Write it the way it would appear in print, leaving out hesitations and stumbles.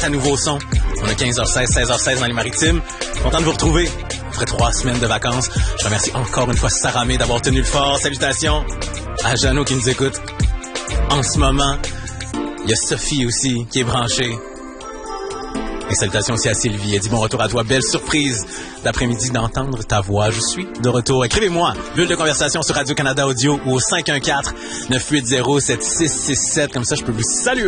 très nouveau son. On a 15h16, 16h16 dans les Maritimes. Content de vous retrouver. Après 3 semaines de vacances. Je remercie encore une fois Sarah May d'avoir tenu le fort. Salutations à Jeannot qui nous écoute. En ce moment, il y a Sophie aussi qui est branchée. Et salutations aussi à Sylvie. Elle dit bon retour à toi. Belle surprise d'après-midi d'entendre ta voix. Je suis de retour. Écrivez-moi. Bulle de conversation sur Radio-Canada Audio ou au 514-980-7667. Comme ça, je peux vous saluer.